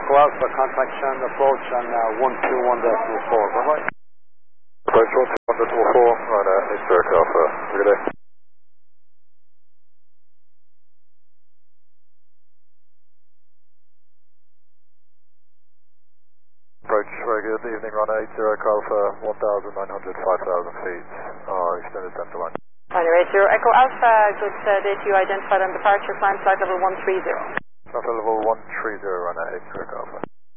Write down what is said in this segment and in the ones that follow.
Echo Alpha, contact Shannon approach on 121.4. Bye-bye. Approach 121.4, right, Mr. Echo Alpha. Have a good day. Approach, very good evening, runway 80 Echo Alpha, 1,900, 5,000 feet, extended center line. Runway 80 Echo Alpha, good day to you, identified on departure, climb flight level 130. Flight level 130, runway 80 Echo Alpha.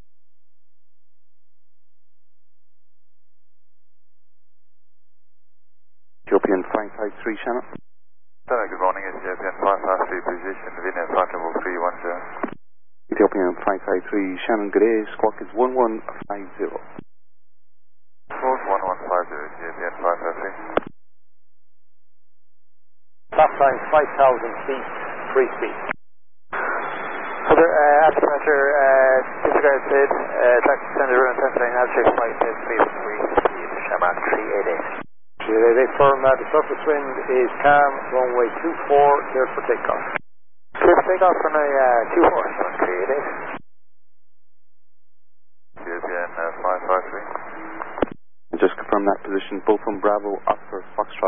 Ethiopian 553 Shannon. Good morning, Ethiopian 553 position, Vinay flight level 310. Ethiopian 553 Shannon, good day, squawk is 1150. Squawk 1150, Ethiopian 553. Top line 5,000 feet, free speed. Other altimeter, disregarded, track extended room, testing, altitude flight, free speed, Shaman 388. 388 firm, the surface wind is calm, runway 24, cleared for takeoff. Clear for takeoff, runway 24, Shaman 388. Ethiopian 553. And just confirm that position, both from Bravo, Oscar, Foxtrot.